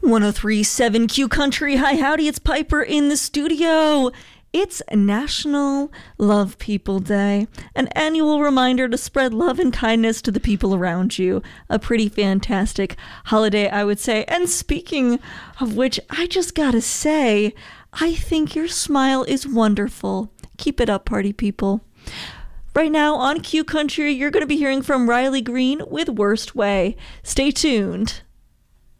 1037 Q Country. Hi, howdy, it's Piper in the studio. It's National Love People Day, an annual reminder to spread love and kindness to the people around you. A pretty fantastic holiday, I would say. And speaking of which, I just gotta say, I think your smile is wonderful. Keep it up, party people. Right now on Q Country, you're going to be hearing from Riley Green with Worst Way. Stay tuned.